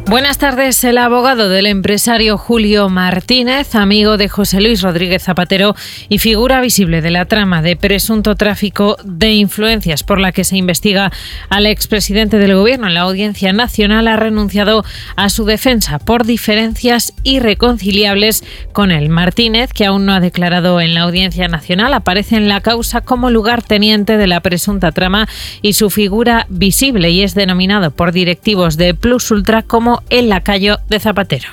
Buenas tardes. El abogado del empresario Julio Martínez, amigo de José Luis Rodríguez Zapatero y figura visible de la trama de presunto tráfico de influencias por la que se investiga al expresidente del Gobierno en la Audiencia Nacional, ha renunciado a su defensa por diferencias irreconciliables con él. Martínez, que aún no ha declarado en la Audiencia Nacional, aparece en la causa como lugarteniente de la presunta trama y su figura visible, y es denominado por directivos de Plus Ultra como el lacayo de Zapatero.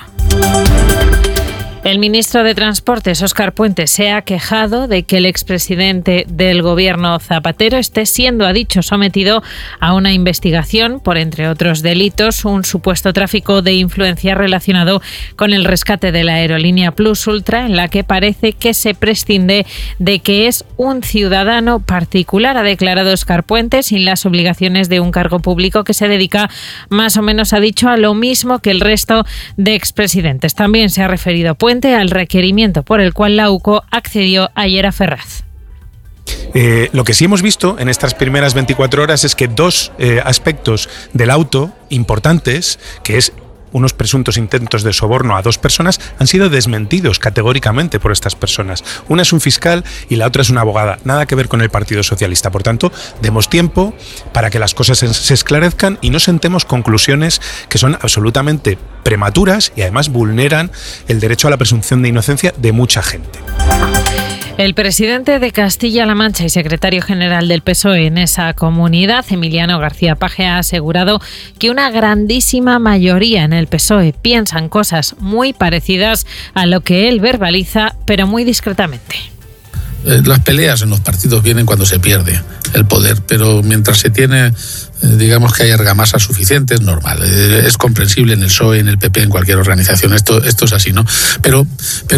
El ministro de Transportes, Óscar Puente, se ha quejado de que el expresidente del Gobierno Zapatero esté siendo, ha dicho, sometido a una investigación por, entre otros delitos, un supuesto tráfico de influencia relacionado con el rescate de la aerolínea Plus Ultra, en la que parece que se prescinde de que es un ciudadano particular, ha declarado Óscar Puente, sin las obligaciones de un cargo público que se dedica, más o menos, ha dicho, a lo mismo que el resto de expresidentes. También se ha referido Puente al requerimiento por el cual la UCO accedió ayer a Ferraz. Lo que sí hemos visto en estas primeras 24 horas es que dos aspectos del auto importantes, que es unos presuntos intentos de soborno a dos personas, han sido desmentidos categóricamente por estas personas. Una es un fiscal y la otra es una abogada. Nada que ver con el Partido Socialista. Por tanto, demos tiempo para que las cosas se esclarezcan y no sentemos conclusiones que son absolutamente prematuras y además vulneran el derecho a la presunción de inocencia de mucha gente. El presidente de Castilla-La Mancha y secretario general del PSOE en esa comunidad, Emiliano García Paje, ha asegurado que una grandísima mayoría en el PSOE piensan cosas muy parecidas a lo que él verbaliza, pero muy discretamente. Las peleas en los partidos vienen cuando se pierde el poder, pero mientras se tiene, digamos que hay argamasa suficiente, es normal, es comprensible en el PSOE, en el PP, en cualquier organización, esto es así, ¿no? Pero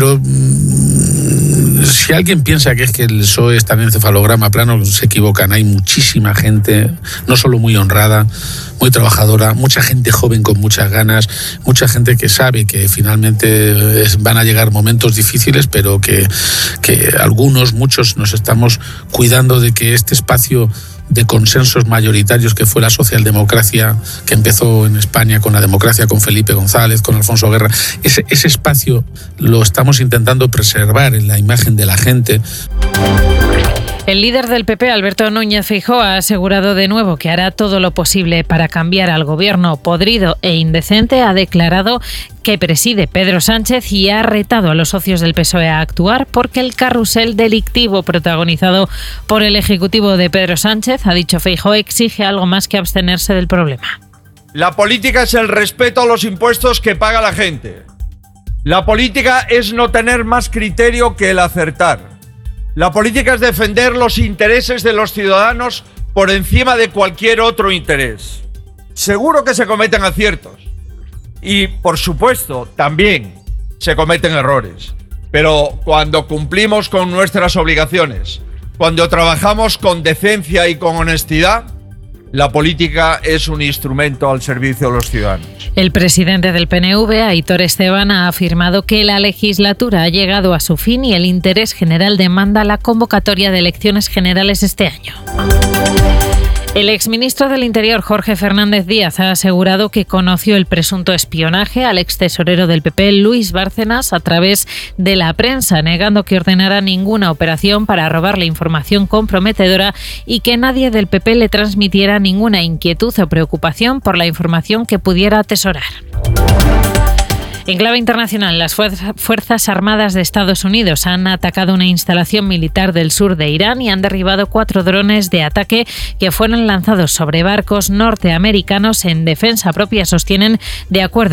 si alguien piensa que es que el PSOE está en encefalograma plano, se equivocan. Hay muchísima gente, no solo muy honrada, muy trabajadora, mucha gente joven con muchas ganas, mucha gente que sabe que finalmente van a llegar momentos difíciles, pero que muchos nos estamos cuidando de que este espacio de consensos mayoritarios que fue la socialdemocracia, que empezó en España con la democracia, con Felipe González, con Alfonso Guerra, ese espacio lo estamos intentando preservar en la imagen de la gente. El líder del PP, Alberto Núñez Feijóo, ha asegurado de nuevo que hará todo lo posible para cambiar al gobierno podrido e indecente. Ha declarado que preside Pedro Sánchez y ha retado a los socios del PSOE a actuar porque el carrusel delictivo protagonizado por el ejecutivo de Pedro Sánchez, ha dicho Feijóo, exige algo más que abstenerse del problema. La política es el respeto a los impuestos que paga la gente. La política es no tener más criterio que el acertar. La política es defender los intereses de los ciudadanos por encima de cualquier otro interés. Seguro que se cometen aciertos y, por supuesto, también se cometen errores. Pero cuando cumplimos con nuestras obligaciones, cuando trabajamos con decencia y con honestidad, la política es un instrumento al servicio de los ciudadanos. El presidente del PNV, Aitor Esteban, ha afirmado que la legislatura ha llegado a su fin y el interés general demanda la convocatoria de elecciones generales este año. El exministro del Interior, Jorge Fernández Díaz, ha asegurado que conoció el presunto espionaje al extesorero del PP, Luis Bárcenas, a través de la prensa, negando que ordenara ninguna operación para robarle información comprometedora y que nadie del PP le transmitiera ninguna inquietud o preocupación por la información que pudiera atesorar. En clave internacional, las Fuerzas Armadas de Estados Unidos han atacado una instalación militar del sur de Irán y han derribado 4 drones de ataque que fueron lanzados sobre barcos norteamericanos en defensa propia, sostienen, de acuerdo